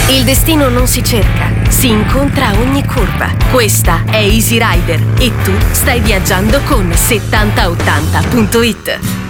Il destino non si cerca, si incontra a ogni curva. Questa è Easy Rider e tu stai viaggiando con 7080.it.